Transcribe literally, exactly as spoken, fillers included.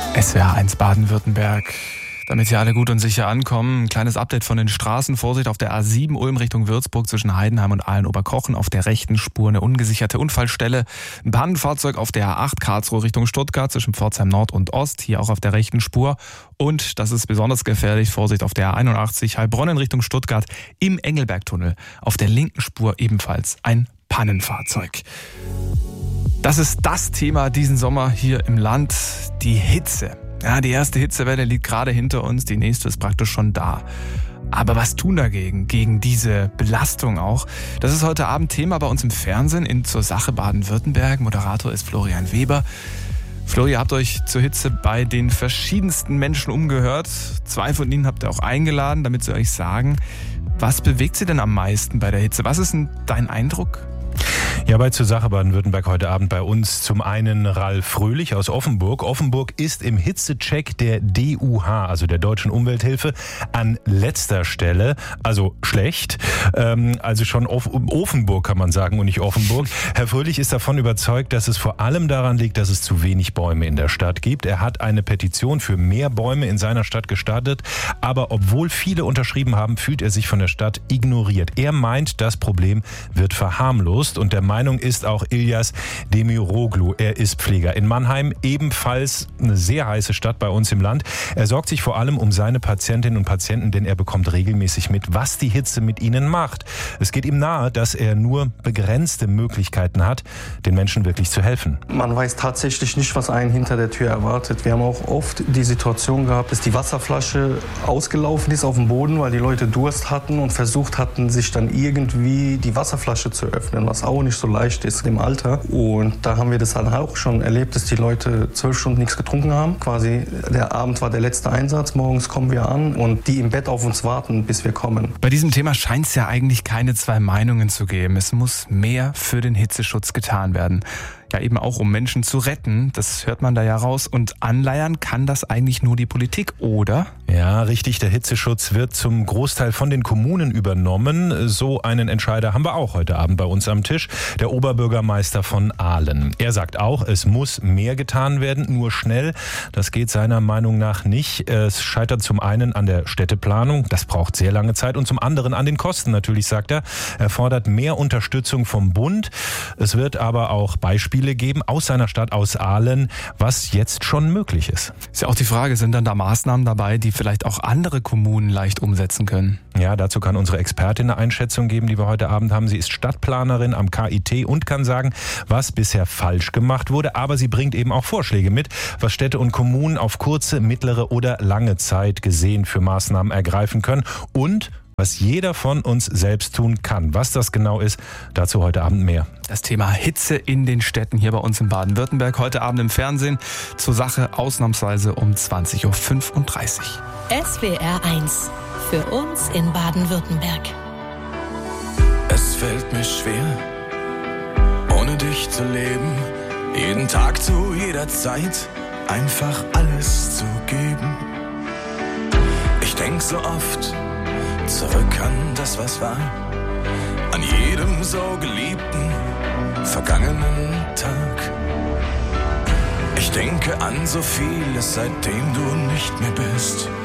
S W R eins Baden-Württemberg. Damit Sie alle gut und sicher ankommen, ein kleines Update von den Straßen. Vorsicht auf der A sieben Ulm Richtung Würzburg zwischen Heidenheim und Aalen-Oberkochen. Auf der rechten Spur eine ungesicherte Unfallstelle. Ein Pannenfahrzeug auf der A acht Karlsruhe Richtung Stuttgart zwischen Pforzheim Nord und Ost. Hier auch auf der rechten Spur. Und, das ist besonders gefährlich, Vorsicht auf der A einundachtzig Heilbronn in Richtung Stuttgart im Engelbergtunnel. Auf der linken Spur ebenfalls ein Pannenfahrzeug. Das ist das Thema diesen Sommer hier im Land, die Hitze. Ja, die erste Hitzewelle liegt gerade hinter uns, die nächste ist praktisch schon da. Aber was tun dagegen, gegen diese Belastung auch? Das ist heute Abend Thema bei uns im Fernsehen in Zur Sache Baden-Württemberg. Moderator ist Florian Weber. Flori, ihr habt euch zur Hitze bei den verschiedensten Menschen umgehört. Zwei von ihnen habt ihr auch eingeladen, damit sie euch sagen, was bewegt sie denn am meisten bei der Hitze? Was ist denn dein Eindruck? Ja, bei Zur Sache Baden-Württemberg heute Abend bei uns zum einen Ralf Fröhlich aus Offenburg. Offenburg ist im Hitzecheck der D U H, also der Deutschen Umwelthilfe, an letzter Stelle, also schlecht. Ähm, also schon Off- Offenburg kann man sagen und nicht Offenburg. Herr Fröhlich ist davon überzeugt, dass es vor allem daran liegt, dass es zu wenig Bäume in der Stadt gibt. Er hat eine Petition für mehr Bäume in seiner Stadt gestartet, aber obwohl viele unterschrieben haben, fühlt er sich von der Stadt ignoriert. Er meint, das Problem wird verharmlost. Und der Meinung ist auch Ilyas Demiroglu. Er ist Pfleger in Mannheim, ebenfalls eine sehr heiße Stadt bei uns im Land. Er sorgt sich vor allem um seine Patientinnen und Patienten, denn er bekommt regelmäßig mit, was die Hitze mit ihnen macht. Es geht ihm nahe, dass er nur begrenzte Möglichkeiten hat, den Menschen wirklich zu helfen. Man weiß tatsächlich nicht, was einen hinter der Tür erwartet. Wir haben auch oft die Situation gehabt, dass die Wasserflasche ausgelaufen ist auf dem Boden, weil die Leute Durst hatten und versucht hatten, sich dann irgendwie die Wasserflasche zu öffnen, was auch nicht so leicht ist im Alter. Und da haben wir das dann auch schon erlebt, dass die Leute zwölf Stunden nichts getrunken haben. Quasi der Abend war der letzte Einsatz, morgens kommen wir an und die im Bett auf uns warten, bis wir kommen. Bei diesem Thema scheint es ja eigentlich keine zwei Meinungen zu geben. Es muss mehr für den Hitzeschutz getan werden. Ja, eben auch um Menschen zu retten, das hört man da ja raus. Und anleiern kann das eigentlich nur die Politik, oder? Ja, richtig, der Hitzeschutz wird zum Großteil von den Kommunen übernommen. So einen Entscheider haben wir auch heute Abend bei uns am Tisch, der Oberbürgermeister von Aalen. Er sagt auch, es muss mehr getan werden, nur schnell. Das geht seiner Meinung nach nicht. Es scheitert zum einen an der Städteplanung, das braucht sehr lange Zeit, und zum anderen an den Kosten natürlich, sagt er. Er fordert mehr Unterstützung vom Bund. Es wird aber auch Beispiele geben aus seiner Stadt, aus Aalen, was jetzt schon möglich ist. Ist ja auch die Frage, sind dann da Maßnahmen dabei, die vielleicht auch andere Kommunen leicht umsetzen können? Ja, dazu kann unsere Expertin eine Einschätzung geben, die wir heute Abend haben. Sie ist Stadtplanerin am K I T und kann sagen, was bisher falsch gemacht wurde. Aber sie bringt eben auch Vorschläge mit, was Städte und Kommunen auf kurze, mittlere oder lange Zeit gesehen für Maßnahmen ergreifen können und was jeder von uns selbst tun kann. Was das genau ist, dazu heute Abend mehr. Das Thema Hitze in den Städten hier bei uns in Baden-Württemberg. Heute Abend im Fernsehen. Zur Sache ausnahmsweise um zwanzig Uhr fünfunddreißig. S W R eins. Für uns in Baden-Württemberg. Es fällt mir schwer, ohne dich zu leben. Jeden Tag zu jeder Zeit einfach alles zu geben. Ich denk so oft zurück an das, was war, an jedem so geliebten, vergangenen Tag. Ich denke an so vieles, seitdem du nicht mehr bist.